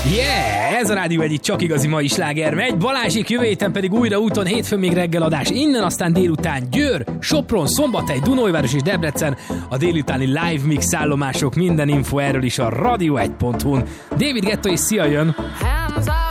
Yeah! Ez a Rádió egyik csak igazi mai sláger megy. Balázsék jövő héten pedig újra úton, hétfőn még reggeladás. Innen aztán délután Győr, Sopron, Szombathely, Dunaújváros és Debrecen. A délutáni live mix állomások, minden info erről is a radio1.hu-n. David Guetta és Sia jön.